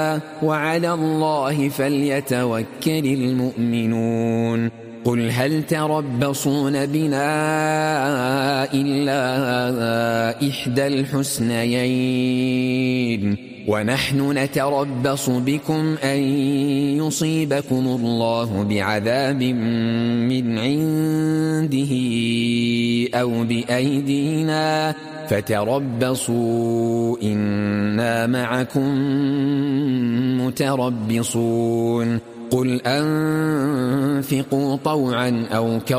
وعلى الله فليتوكل المؤمنون قل هل تربصون بنا إلا إحدى الحسنيين ونحن نتربص بكم أن يصيبكم الله بعذاب من عنده أو بأيدينا فتربصوا إنا معكم متربصون قل أنفقوا طوعا أو كرها